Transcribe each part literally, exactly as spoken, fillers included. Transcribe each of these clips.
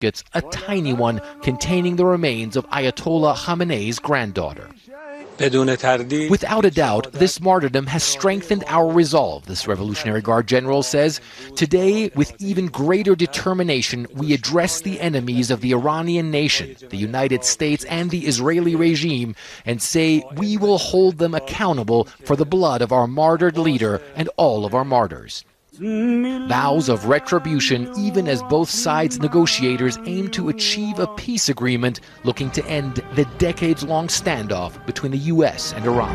It's a tiny one containing the remains of Ayatollah Khamenei's granddaughter. Without a doubt, this martyrdom has strengthened our resolve, this Revolutionary Guard general says. Today, with even greater determination, we address the enemies of the Iranian nation, the United States, and the Israeli regime, and say we will hold them accountable for the blood of our martyred leader and all of our martyrs. Vows of retribution, even as both sides' negotiators aim to achieve a peace agreement looking to end the decades-long standoff between the U S and Iran.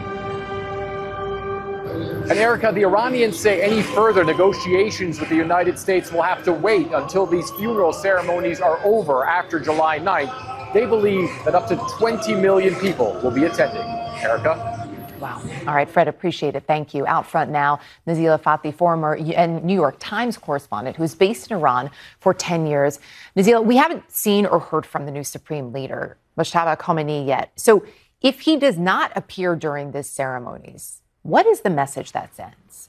And Erica, the Iranians say any further negotiations with the United States will have to wait until these funeral ceremonies are over after July ninth. They believe that up to twenty million people will be attending. Erica? Wow. All right, Fred, appreciate it. Thank you. Out front now, Nazila Fathi, former and New York Times correspondent who's based in Iran for ten years. Nazila, we haven't seen or heard from the new supreme leader, Mojtaba Khomeini, yet. So if he does not appear during these ceremonies, what is the message that sends?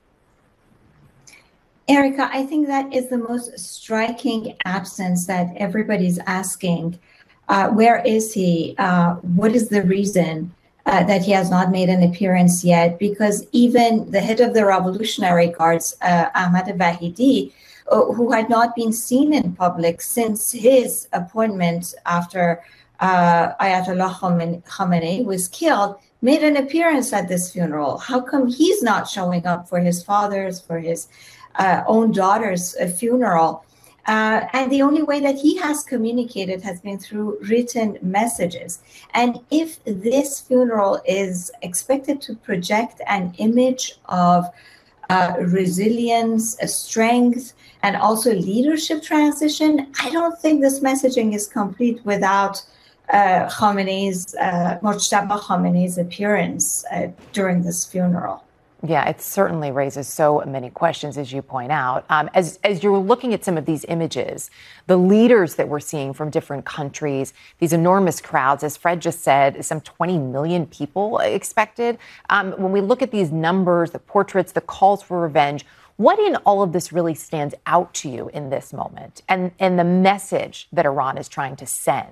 Erica, I think that is the most striking absence that everybody's asking. Uh, where is he? Uh, what is the reason? Uh, that he has not made an appearance yet, because even the head of the Revolutionary Guards, uh, Ahmad Vahidi, uh, who had not been seen in public since his appointment after uh, Ayatollah Khamenei was killed, made an appearance at this funeral. How come he's not showing up for his father's, for his uh, own daughter's uh, funeral? Uh, and the only way that he has communicated has been through written messages. And if this funeral is expected to project an image of uh, resilience, uh, strength, and also leadership transition, I don't think this messaging is complete without uh, Khamenei's, uh, Mojtaba Khamenei's appearance uh, during this funeral. Yeah, it certainly raises so many questions, as you point out. Um, as, as you're looking at some of these images, the leaders that we're seeing from different countries, these enormous crowds, as Fred just said, some twenty million people expected. Um, when we look at these numbers, the portraits, the calls for revenge, what in all of this really stands out to you in this moment and, and the message that Iran is trying to send?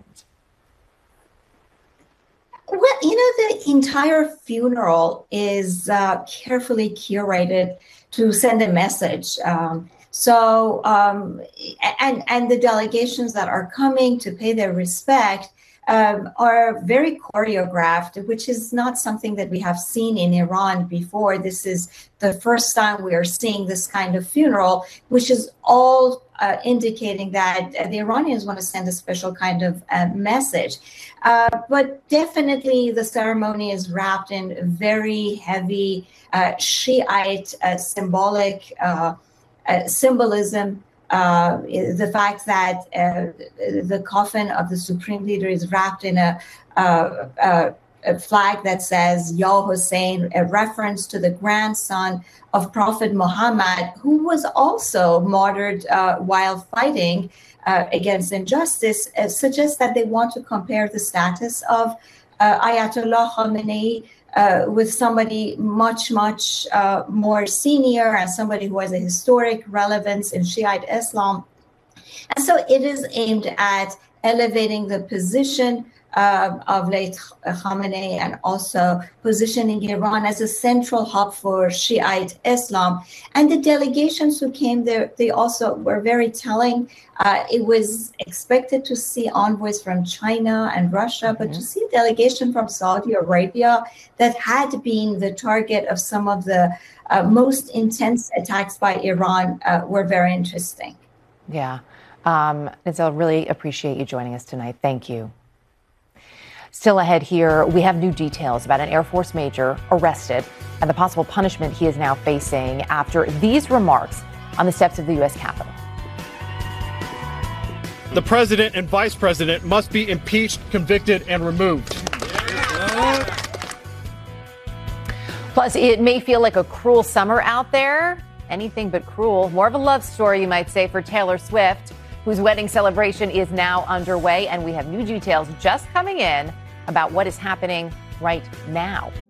Well, you know, the entire funeral is uh, carefully curated to send a message. Um, so, um, and and the delegations that are coming to pay their respect um, are very choreographed, which is not something that we have seen in Iran before. This is the first time we are seeing this kind of funeral, which is all uh, indicating that uh, the Iranians want to send a special kind of uh, message. Uh, but definitely the ceremony is wrapped in very heavy uh, Shiite uh, symbolic uh, uh, symbolism. Uh, the fact that uh, the coffin of the supreme leader is wrapped in a, uh, a, a flag that says Ya Hussein, a reference to the grandson of Prophet Muhammad, who was also martyred uh, while fighting uh, against injustice, uh, suggests that they want to compare the status of uh, Ayatollah Khamenei Uh, with somebody much, much uh, more senior and somebody who has a historic relevance in Shiite Islam. And so it is aimed at elevating the position uh, of late Khamenei and also positioning Iran as a central hub for Shiite Islam. And the delegations who came there, they also were very telling. Uh, it was expected to see envoys from China and Russia, mm-hmm. but to see a delegation from Saudi Arabia that had been the target of some of the uh, most intense attacks by Iran uh, were very interesting. Yeah. Um, Nazila, really appreciate you joining us tonight. Thank you. Still ahead here, we have new details about an Air Force major arrested and the possible punishment he is now facing after these remarks on the steps of the U S Capitol. The president and vice president must be impeached, convicted, and removed. Plus, it may feel like a cruel summer out there. Anything but cruel. More of a love story, you might say, for Taylor Swift, whose wedding celebration is now underway. And we have new details just coming in about what is happening right now.